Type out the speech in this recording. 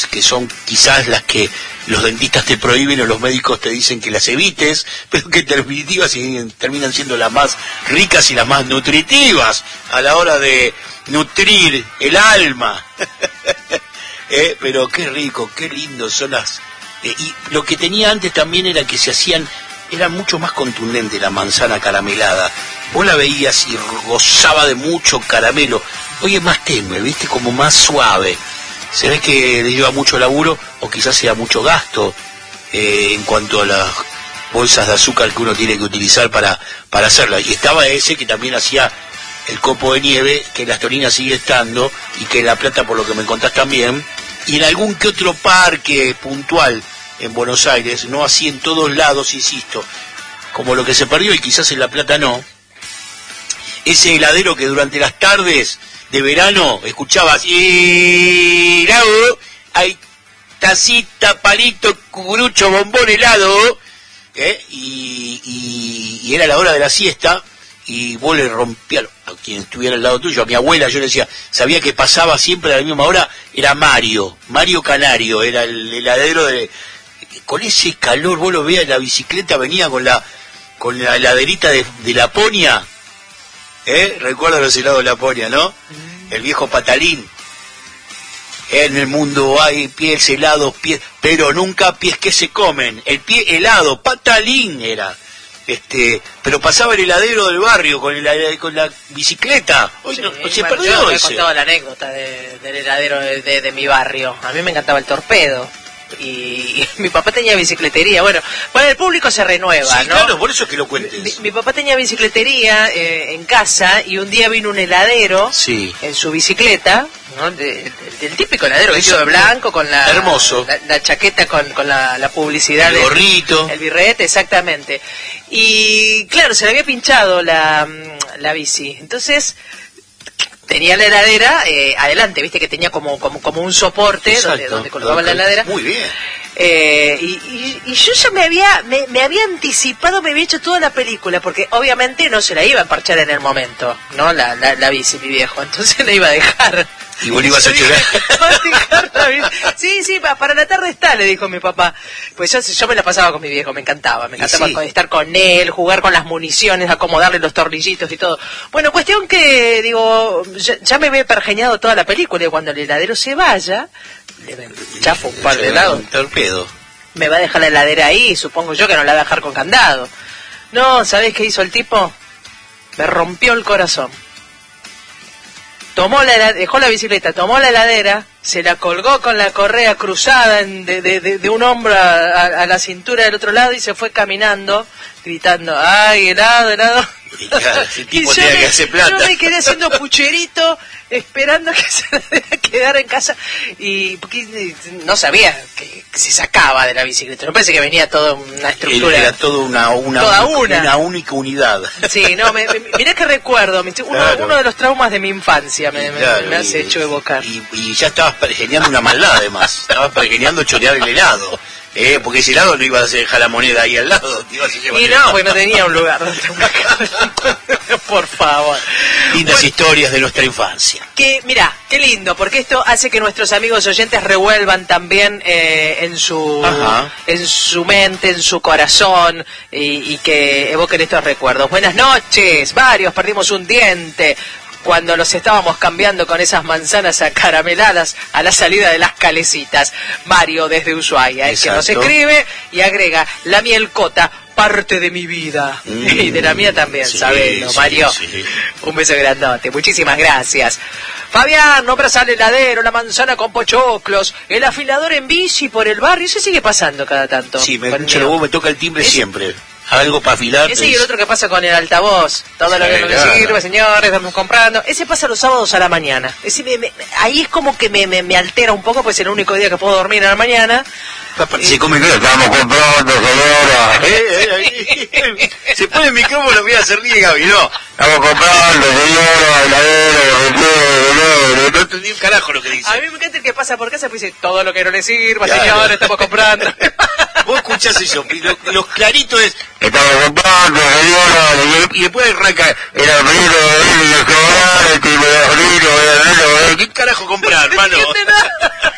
que son quizás las que los dentistas te prohíben o los médicos te dicen que las evites, pero que en definitiva terminan siendo las más ricas y las más nutritivas a la hora de nutrir el alma. Pero qué rico, qué lindo son las... y lo que tenía antes también era que se hacían, era mucho más contundente la manzana caramelada. Vos la veías y gozaba de mucho caramelo. Hoy es más tenue, ¿viste? Como más suave. Se ve que le lleva mucho laburo o quizás sea mucho gasto en cuanto a las bolsas de azúcar que uno tiene que utilizar para hacerla. Y estaba ese que también hacía el copo de nieve, que en Las Toninas sigue estando y que en La Plata, por lo que me contás también, y en algún que otro parque puntual en Buenos Aires, no así en todos lados, insisto, como lo que se perdió y quizás en La Plata no, ese heladero que durante las tardes de verano escuchabas y hay tacita, palito, cucurucho, bombón, helado, y era la hora de la siesta y vos le rompías a quien estuviera al lado tuyo, a mi abuela, yo le decía, sabía que pasaba siempre a la misma hora, era Mario Canario, era el heladero con ese calor, vos lo veías, la bicicleta venía con la heladerita de Laponia. Recuerdo los helados de Laponia, ¿no? El viejo patalín. En el mundo hay pies helados, pies, pero nunca pies que se comen. El pie helado, patalín era. Pero pasaba el heladero del barrio con la bicicleta. Hoy sí, se perdió yo he ese. contado la anécdota del heladero de mi barrio. A mí me encantaba el torpedo. Y mi papá tenía bicicletería. Bueno, para el público se renueva, sí, ¿no? Claro, por eso es que lo cuentes. Mi papá tenía bicicletería en casa y un día vino un heladero en su bicicleta, ¿no? Del típico heladero vestido de blanco con la hermoso la chaqueta con la publicidad, el gorrito, el birrete, exactamente. Y claro, se le había pinchado la bici. Entonces tenía la heladera adelante, viste que tenía como un soporte donde colocaba la heladera. Muy bien. Y yo ya me había anticipado, me había hecho toda la película, porque obviamente no se la iba a emparchar en el momento, ¿no? La bici, mi viejo, entonces la iba a dejar. Y vos le ibas a llorar. Sí, para la tarde está, le dijo mi papá. Pues yo me la pasaba con mi viejo, me encantaba estar con él, jugar con las municiones, acomodarle los tornillitos y todo. Bueno, cuestión que, digo, ya me había pergeñado toda la película, y cuando el heladero se vaya, le chafo un par de helados. Un torpedo. Me va a dejar la heladera ahí, supongo yo que no la va a dejar con candado. No, ¿sabés qué hizo el tipo? Me rompió el corazón. Dejó la bicicleta, tomó la heladera, se la colgó con la correa cruzada de un hombro a la cintura del otro lado y se fue caminando, gritando, ¡ay, helado! Y claro, ese tipo tenía que hacer plata. Yo me quedé haciendo pucherito, esperando que se la quedara en casa, y porque no sabía que se sacaba de la bicicleta. No pensé que venía toda una estructura. Era toda una única unidad. Sí, no, mirá que recuerdo, uno de los traumas de mi infancia me hace hecho evocar. Y ya estabas pergeñando una maldad, además. Estabas pergeñando chorear el helado. Porque ese helado no ibas a dejar la moneda ahí al lado. Y no, porque no tenía un lugar donde por favor. Lindas historias de nuestra infancia. Mirá, qué lindo, porque esto hace que nuestros amigos oyentes revuelvan también en su mente, en su corazón, y que evoquen estos recuerdos. Buenas noches, varios perdimos un diente cuando los estábamos cambiando con esas manzanas acarameladas a la salida de las calecitas. Mario desde Ushuaia, que nos escribe y agrega, la mielcota, parte de mi vida. Y de la mía también, ¿sabes, Mario? Sí. Un beso grandote, muchísimas gracias. Fabián, nombras al heladero, la manzana con pochoclos, el afilador en bici por el barrio, eso sigue pasando cada tanto. Sí, me toca el timbre siempre. Algo para afilar. Ese y el otro que pasa con el altavoz. Todo lo que no le sirve, señores, estamos comprando. Ese pasa los sábados a la mañana. Ahí es como que me altera un poco, pues es el único día que puedo dormir a la mañana. Se come que estamos comprando, señora. Se pone el micrófono, mira, se ríe Gaby, no. Estamos comprando, señora, no entendí un carajo lo que dice. A mí me encanta el que pasa por casa, pues dice, todo lo que no le sirva, señora, estamos comprando. Vos escuchás eso, los claritos es, estamos comprando, señora, y después arranca el abrilo, el chocolate, el ¿qué carajo comprar, hermano?